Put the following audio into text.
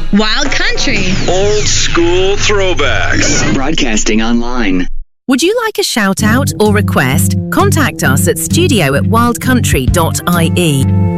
Wild Country. Old school throwbacks. Broadcasting online. Would you like a shout out or request? Contact us at studio@wildcountry.ie.